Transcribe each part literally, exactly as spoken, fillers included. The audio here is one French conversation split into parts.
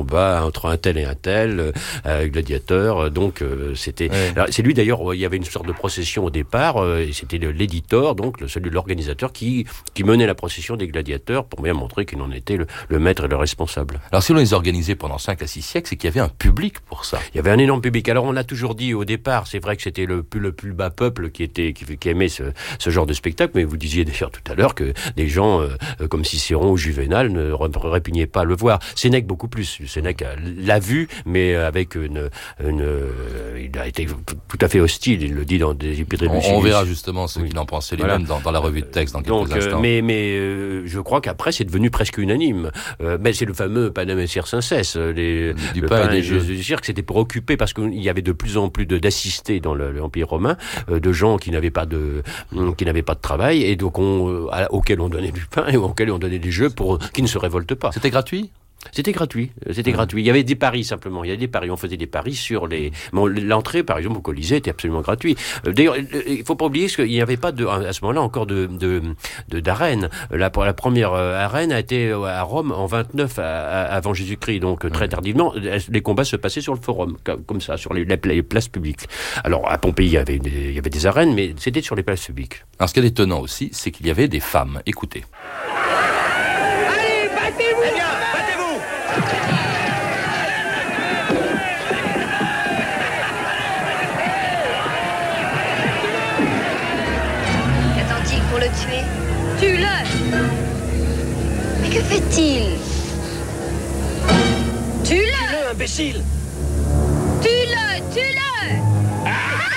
combat entre un tel et un tel, euh, gladiateur. Donc euh, c'était. Ouais. Alors, c'est lui d'ailleurs. Il y avait une sorte de procession au départ. Euh, et c'était le, l'éditeur, donc le, celui de l'organisateur, qui qui menait la procession des gladiateurs pour bien montrer qu'il en était le, le maître et le responsable. Alors si on les organisait pendant cinq à six siècles, c'est qu'il y avait un public pour ça. Il y avait un énorme public. Alors on l'a toujours dit au départ. C'est vrai que c'était le plus le plus bas peuple qui était qui, qui aimait ce, ce genre de spectacle. Mais vous disiez d'ailleurs tout à l'heure que des gens euh, comme Cicéron ou Juvénal ne répugnaient pas à le voir. Sénèque beaucoup plus. Sénèque l'a vu, mais avec une, une euh, il a été tout à fait hostile. Il le dit dans des Épîtres. On, on verra justement ce oui. qu'il en pensait lui-même voilà. dans, dans la revue de texte dans quelques Donc, instants. Euh, mais mais euh, je crois qu'après c'est devenu presque unanime. Euh, mais c'est le fameux panem et circenses, les du le pain pain et des jeux. Du cirque, c'était pour occuper parce qu'il y avait de plus en plus de, d'assistés dans le, l'Empire romain, euh, de gens qui n'avaient pas de qui n'avaient pas de travail et donc on, euh, auxquels on donnait du pain et auxquels on donnait des jeux pour qui ne se révoltent pas. C'était gratuit? C'était gratuit, c'était mmh. gratuit. Il y avait des paris simplement, il y avait des paris, on faisait des paris sur les... Bon, l'entrée, par exemple, au Colisée était absolument gratuite. D'ailleurs, il ne faut pas oublier qu'il n'y avait pas, de, à ce moment-là, encore de, de, de, d'arène. La, la première arène a été à Rome en vingt-neuf avant Jésus-Christ, donc très tardivement. Les combats se passaient sur le forum, comme ça, sur les, les places publiques. Alors, à Pompéi, il y avait des, il y avait des arènes, mais c'était sur les places publiques. Alors, ce qui est étonnant aussi, c'est qu'il y avait des femmes. Écoutez. Pour le tuer. Tue-le. Mais que fait-il? Tue-le. Tue-le, imbécile. Tue-le, tue-le. Ah.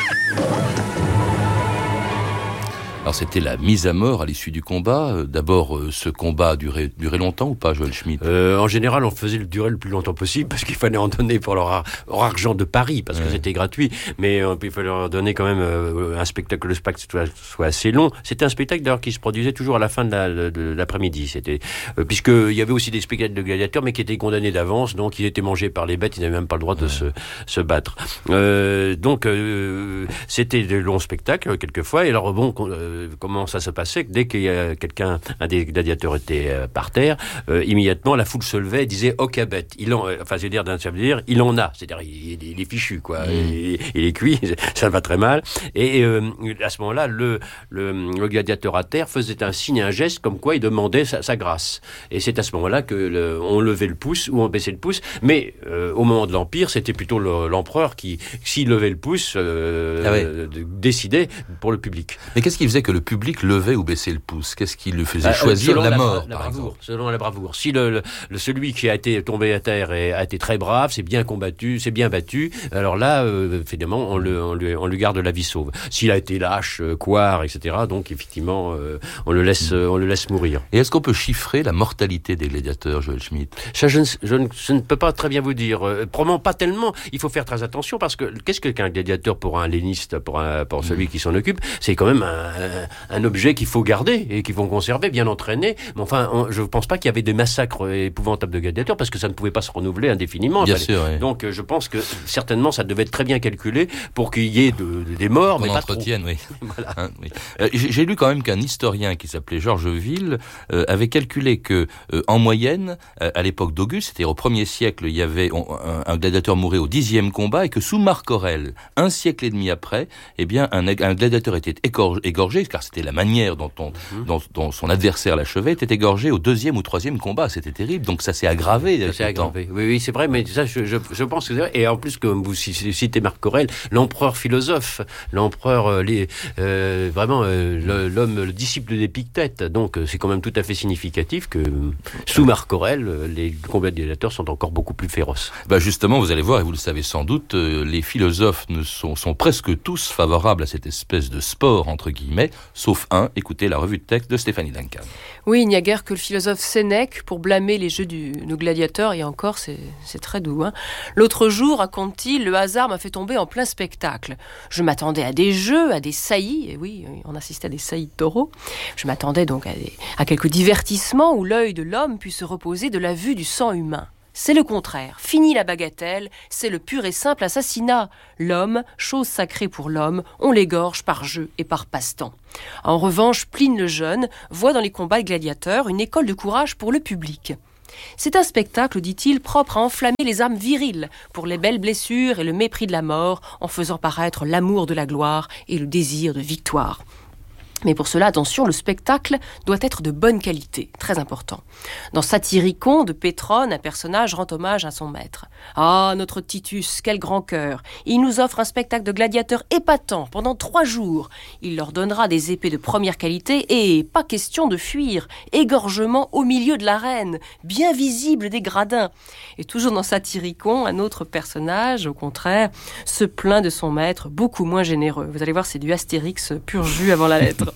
Alors c'était la mise à mort à l'issue du combat. D'abord, euh, ce combat a duré, duré longtemps ou pas, Joël Schmitt? euh, En général, on faisait le durer le plus longtemps possible parce qu'il fallait en donner pour leur, leur argent de Paris, parce que ouais. c'était gratuit. Mais euh, il fallait leur donner quand même euh, un spectacle, le spectacle soit, soit assez long. C'était un spectacle d'ailleurs qui se produisait toujours à la fin de, la, de, de l'après-midi. C'était euh, puisqu'il y avait aussi des spectacles de gladiateurs, mais qui étaient condamnés d'avance, donc ils étaient mangés par les bêtes. Ils n'avaient même pas le droit de ouais. se, se battre. Euh, donc euh, c'était de longs spectacles quelquefois. Et alors bon. Euh, comment ça se passait, dès qu'il y a quelqu'un, un des gladiateurs était euh, par terre, euh, immédiatement la foule se levait et disait au cabet. Il en, euh, enfin, je veux dire, ça veut dire, il en a, c'est-à-dire, il, il est fichu, quoi. Mmh. Il, il est cuit, ça va très mal. Et euh, à ce moment-là, le, le, le gladiateur à terre faisait un signe, un geste, comme quoi il demandait sa, sa grâce. Et c'est à ce moment-là que le, on levait le pouce ou on baissait le pouce. Mais euh, au moment de l'Empire, c'était plutôt le, l'empereur qui, s'il levait le pouce, euh, ah ouais. euh, décidait pour le public. Mais qu'est-ce qui faisait que le public levait ou baissait le pouce? Qu'est-ce qui lui faisait choisir euh, la, la mort, la par bravoure, exemple? Selon la bravoure. Si le, le, le, celui qui a été tombé à terre et a été très brave, c'est bien combattu, c'est bien battu, alors là, euh, finalement, on, le, on, lui, on lui garde la vie sauve. S'il a été lâche, euh, couard, et cetera, donc effectivement, euh, on, le laisse, euh, on le laisse mourir. Et est-ce qu'on peut chiffrer la mortalité des gladiateurs, Joël Schmitt? Ça, je ne, je, ne, je ne peux pas très bien vous dire. Euh, probablement pas tellement. Il faut faire très attention parce que qu'est-ce qu'un gladiateur pour un helléniste, pour, un, pour celui mmh. qui s'en occupe? C'est quand même un, un, un objet qu'il faut garder et qu'il faut conserver, bien entraîné. Mais enfin, on, je ne pense pas qu'il y avait des massacres épouvantables de gladiateurs parce que ça ne pouvait pas se renouveler indéfiniment. Bien sûr, oui. Donc, euh, je pense que certainement, ça devait être très bien calculé pour qu'il y ait de, de, des morts, qu'on mais pas trop. Oui. Voilà. Hein, oui. Euh, j'ai, j'ai lu quand même qu'un historien qui s'appelait Georges Ville euh, avait calculé que, euh, en moyenne, euh, à l'époque d'Auguste, c'est-à-dire au premier siècle, il y avait on, un, un gladiateur mourait au dixième combat et que sous Marc Aurèle, un siècle et demi après, eh bien, un, un gladiateur était égorgé, égorgé, car c'était la manière dont, on, mmh. dont, dont son adversaire l'achevait, était égorgé au deuxième ou troisième combat. C'était terrible. Donc ça s'est aggravé. Ça s'est aggravé. Oui, oui, c'est vrai, mais ça, je, je, je pense que c'est vrai. Et en plus, comme vous citez Marc Aurèle, l'empereur philosophe, l'empereur, euh, les, euh, vraiment, euh, l'homme, le disciple d'Épictète. Donc, c'est quand même tout à fait significatif que sous Marc Aurèle, les combats de gladiateurs sont encore beaucoup plus féroces. Bah justement, vous allez voir, et vous le savez sans doute, euh, les philosophes ne sont, sont presque tous favorables à cette espèce de sport, entre guillemets, sauf un. Écoutez la revue de texte de Stéphanie Duncan. Oui, il n'y a guère que le philosophe Sénèque pour blâmer les jeux du, du gladiateur, et encore, c'est, c'est très doux. Hein. L'autre jour, raconte-t-il, le hasard m'a fait tomber en plein spectacle. Je m'attendais à des jeux, à des saillies, et oui, on assistait à des saillies de taureaux. Je m'attendais donc à, des, à quelques divertissements où l'œil de l'homme puisse se reposer de la vue du sang humain. C'est le contraire. Fini la bagatelle, c'est le pur et simple assassinat. L'homme, chose sacrée pour l'homme, on l'égorge par jeu et par passe-temps. En revanche, Pline le Jeune voit dans les combats de gladiateurs une école de courage pour le public. C'est un spectacle, dit-il, propre à enflammer les âmes viriles pour les belles blessures et le mépris de la mort, en faisant paraître l'amour de la gloire et le désir de victoire. Mais pour cela, attention, le spectacle doit être de bonne qualité, très important. Dans Satyricon de Pétrone, un personnage rend hommage à son maître. « Ah, notre Titus, quel grand cœur! Il nous offre un spectacle de gladiateurs épatant pendant trois jours. Il leur donnera des épées de première qualité et pas question de fuir. Égorgement au milieu de l'arène, bien visible des gradins. » Et toujours dans Satyricon, un autre personnage, au contraire, se plaint de son maître, beaucoup moins généreux. Vous allez voir, c'est du Astérix pur jus avant la lettre.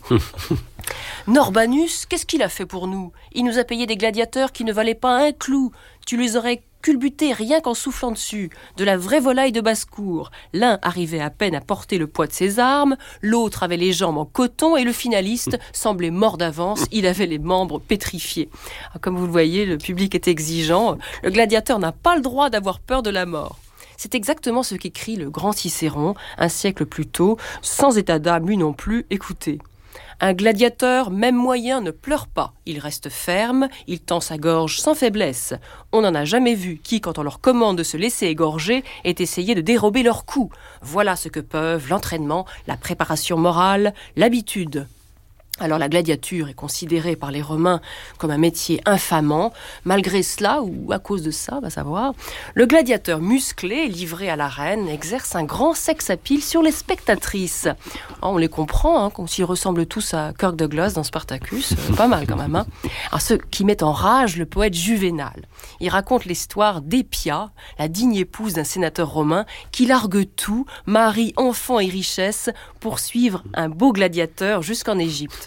Norbanus, qu'est-ce qu'il a fait pour nous? Il nous a payé des gladiateurs qui ne valaient pas un clou. Tu les aurais culbutés rien qu'en soufflant dessus. De la vraie volaille de basse-cour. L'un arrivait à peine à porter le poids de ses armes, l'autre avait les jambes en coton et le finaliste semblait mort d'avance, il avait les membres pétrifiés. Comme vous le voyez, le public est exigeant. Le gladiateur n'a pas le droit d'avoir peur de la mort. C'est exactement ce qu'écrit le grand Cicéron, un siècle plus tôt, sans état d'âme lui non plus, écoutez. Un gladiateur, même moyen, ne pleure pas. Il reste ferme, il tend sa gorge sans faiblesse. On n'en a jamais vu qui, quand on leur commande de se laisser égorger, ait essayé de dérober leur coup. Voilà ce que peuvent l'entraînement, la préparation morale, l'habitude. Alors la gladiature est considérée par les Romains comme un métier infamant. Malgré cela, ou à cause de ça, va savoir, le gladiateur musclé, livré à l'arène, exerce un grand sex-appeal sur les spectatrices. Oh, on les comprend, hein, comme s'ils ressemblent tous à Kirk Douglas dans Spartacus. Euh, pas mal quand même. Hein. Alors, ce qui met en rage le poète Juvénal. Il raconte l'histoire d'Épia, la digne épouse d'un sénateur romain, qui largue tout, mari, enfant et richesse, pour suivre un beau gladiateur jusqu'en Égypte.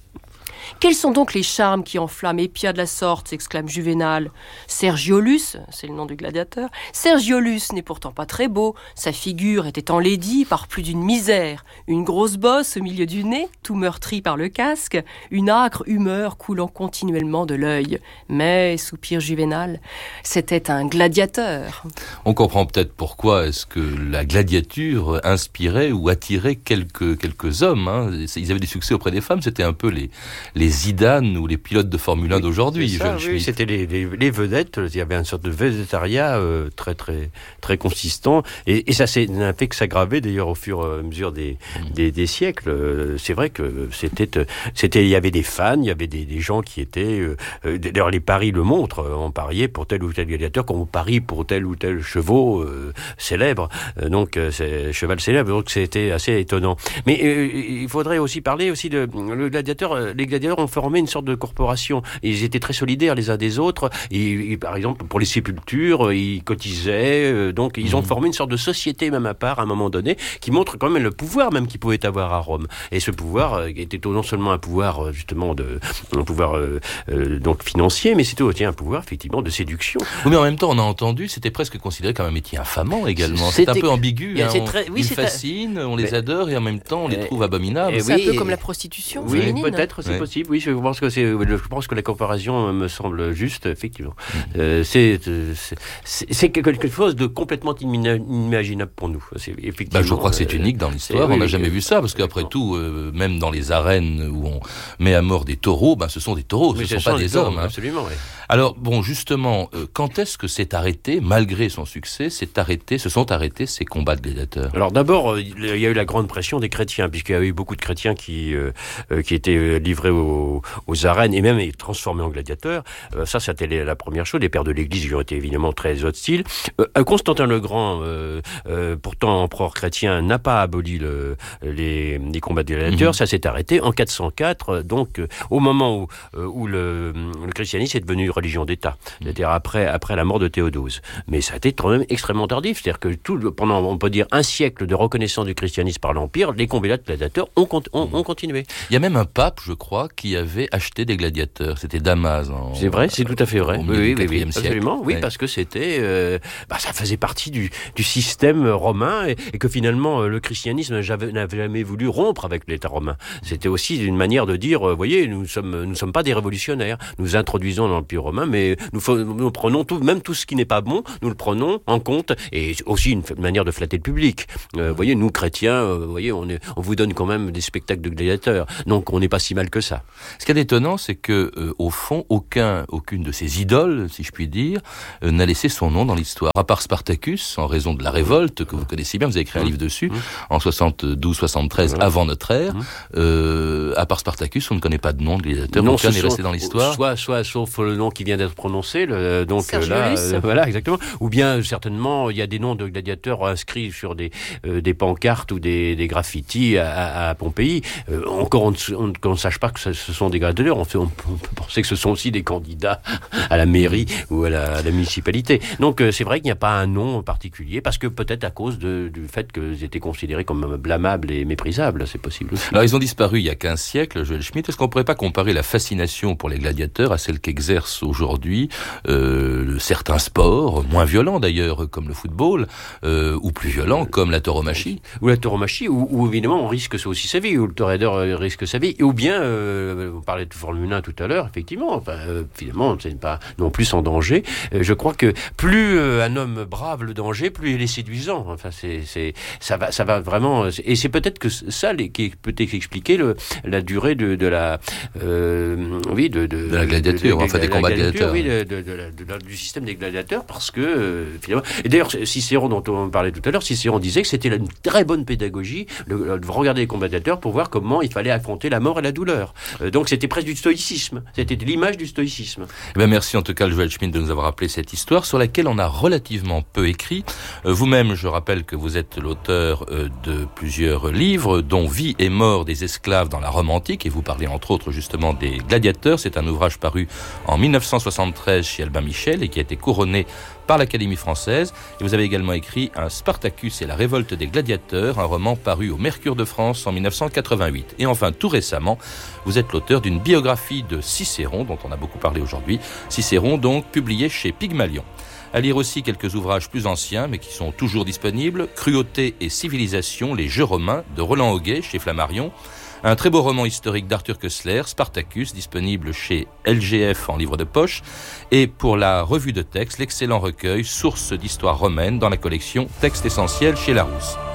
Quels sont donc les charmes qui enflamment Épia de la sorte, s'exclame Juvénal. Sergiolus, c'est le nom du gladiateur, Sergiolus n'est pourtant pas très beau, sa figure était enlaidie par plus d'une misère, une grosse bosse au milieu du nez, tout meurtri par le casque, une âcre humeur coulant continuellement de l'œil. Mais, soupire Juvénal, c'était un gladiateur. On comprend peut-être pourquoi est-ce que la gladiature inspirait ou attirait quelques, quelques hommes. Hein. Ils avaient des succès auprès des femmes, c'était un peu les... les Zidane ou les pilotes de Formule un oui, d'aujourd'hui. Ça, oui, c'était les, les, les vedettes. Il y avait une sorte de végétariat euh, très très très consistant, et, et ça s'est n'a fait que s'aggraver d'ailleurs au fur et à mesure des mmh. des, des siècles. Euh, c'est vrai que c'était c'était il y avait des fans, il y avait des, des gens qui étaient. Euh, d'ailleurs, les paris le montrent. On pariait pour tel ou tel gladiateur, comme on parie pour tel ou tel chevaux euh, célèbre. Euh, donc euh, c'est cheval célèbre. Donc c'était assez étonnant. Mais euh, il faudrait aussi parler aussi de le gladiateur. Les gladiateurs ont formé une sorte de corporation. Ils étaient très solidaires les uns des autres. Et, et, par exemple, pour les sépultures, ils cotisaient. Euh, donc, ils ont mmh. formé une sorte de société même à part, à un moment donné, qui montre quand même le pouvoir même qu'ils pouvaient avoir à Rome. Et ce pouvoir euh, était non seulement un pouvoir, justement, de, un pouvoir euh, euh, donc financier, mais c'était aussi un pouvoir, effectivement, de séduction. Oui, mais en même temps, on a entendu, c'était presque considéré comme un métier infamant également. C'est un peu ambigu. Hein, on, très, oui, ils fascinent, un... on les mais... adore, et en même temps, on les euh, trouve abominables. C'est oui, un peu comme la prostitution oui, féminine. Peut-être, c'est ouais. possible. Oui, je pense que c'est, je pense que la comparaison me semble juste, effectivement. Mmh. Euh, c'est, c'est, c'est quelque chose de complètement inimaginable pour nous. C'est, effectivement, bah, je crois que c'est unique dans l'histoire. Oui, on n'a jamais vu ça, parce qu'après tout, euh, même dans les arènes où on met à mort des taureaux, bah, ce sont des taureaux, ce ne sont pas des hommes. Hein. Absolument, oui. Alors, bon, justement, euh, quand est-ce que c'est arrêté, malgré son succès, c'est arrêté, se sont arrêtés ces combats de gladiateurs? Alors d'abord, il y a eu la grande pression des chrétiens, puisqu'il y a eu beaucoup de chrétiens qui, euh, qui étaient livrés aux, aux arènes et même transformés en gladiateurs. Euh, ça, c'était la première chose. Les pères de l'Église qui ont été évidemment très hostiles. Euh, Constantin le Grand, euh, euh, pourtant empereur chrétien, n'a pas aboli le, les, les combats de gladiateurs. Mmh. Ça s'est arrêté en quatre cent quatre, donc euh, au moment où, euh, où le, le christianisme est devenu religion d'État, c'est-à-dire après, après la mort de Théodose. Mais ça a été quand même extrêmement tardif, c'est-à-dire que tout, pendant, on peut dire, un siècle de reconnaissance du christianisme par l'Empire, les combats de gladiateurs ont, ont, ont continué. Il y a même un pape, je crois, qui avait acheté des gladiateurs. C'était Damas. En, c'est vrai, c'est tout à fait vrai. Au oui, oui, oui, absolument. Oui, ouais. Parce que c'était, euh, bah, ça faisait partie du, du système romain et, et que finalement le christianisme n'avait jamais voulu rompre avec l'État romain. C'était aussi une manière de dire, vous voyez, nous sommes, nous sommes pas des révolutionnaires. Nous introduisons l'Empire romain, mais nous, nous prenons tout, même tout ce qui n'est pas bon, nous le prenons en compte, et aussi une manière de flatter le public. Euh, vous voyez, nous chrétiens, euh, vous voyez, on, est, on vous donne quand même des spectacles de gladiateurs, donc on n'est pas si mal que ça. Voilà. Ce qui est étonnant, c'est que euh, au fond, aucun, aucune de ces idoles, si je puis dire, euh, n'a laissé son nom dans l'histoire. À part Spartacus, en raison de la révolte que vous connaissez bien, vous avez écrit un livre dessus mmh. en soixante-douze soixante-treize mmh. avant notre ère. Mmh. Euh, à part Spartacus, on ne connaît pas de nom de gladiateur. Non, aucun n'est sont, resté dans l'histoire. Soit, soit, sauf le nom qui vient d'être prononcé. Le, donc Serge là, euh, voilà, exactement. Ou bien certainement, il y a des noms de gladiateurs inscrits sur des euh, des pancartes ou des, des graffitis à, à Pompéi. Euh, encore, on ne sache pas que ce, ce sont des gladiateurs. On, fait, on, on peut penser que ce sont aussi des candidats à la mairie ou à la, à la municipalité. Donc euh, c'est vrai qu'il n'y a pas un nom particulier, parce que peut-être à cause de, du fait qu'ils étaient considérés comme blâmables et méprisables, c'est possible aussi. Alors ils ont disparu il y a quinze siècles, Joël Schmitt. Est-ce qu'on ne pourrait pas comparer la fascination pour les gladiateurs à celle qu'exercent aujourd'hui euh, certains sports, moins violents d'ailleurs, comme le football, euh, ou plus violents, comme la tauromachie? Ou la tauromachie, où, où évidemment on risque aussi sa vie, où le toréador risque sa vie, ou bien, euh, on parlait de Formule un tout à l'heure, effectivement, enfin, euh, finalement, c'est pas non plus en danger. Euh, je crois que plus euh, un homme brave le danger, plus il est séduisant. Enfin, c'est, c'est, ça va, ça va vraiment. Et c'est peut-être que ça les, qui peut expliquer le, la durée de, de la, euh, oui, de, de, de la gladiature, de, de, enfin de, des de combats de gladiateurs, oui, de, de, de, de, de, du système des gladiateurs, parce que euh, finalement. Et d'ailleurs, Cicéron, dont on parlait tout à l'heure, Cicéron disait que c'était une très bonne pédagogie de, de regarder les combats gladiateurs pour voir comment il fallait affronter la mort et la douleur. Euh, donc c'était presque du stoïcisme. C'était l'image du stoïcisme. Eh bien, merci en tout cas, Joël Schmitt, de nous avoir rappelé cette histoire sur laquelle on a relativement peu écrit. Euh, vous-même, je rappelle que vous êtes l'auteur euh, de plusieurs livres, dont Vie et mort des esclaves dans la Rome antique, et vous parlez entre autres justement des gladiateurs. C'est un ouvrage paru en mille neuf cent soixante-treize chez Albin Michel et qui a été couronné par l'Académie française. Et vous avez également écrit un Spartacus et la révolte des gladiateurs, un roman paru au Mercure de France en mille neuf cent quatre-vingt-huit. Et enfin, tout récemment, vous êtes l'auteur d'une biographie de Cicéron, dont on a beaucoup parlé aujourd'hui. Cicéron, donc, publié chez Pygmalion. À lire aussi quelques ouvrages plus anciens, mais qui sont toujours disponibles. Cruauté et civilisation, les jeux romains, de Roland Auguet, chez Flammarion. Un très beau roman historique d'Arthur Koestler, Spartacus, disponible chez L G F en livre de poche. Et pour la revue de texte, l'excellent recueil Sources d'histoire romaine dans la collection Textes essentiels chez Larousse.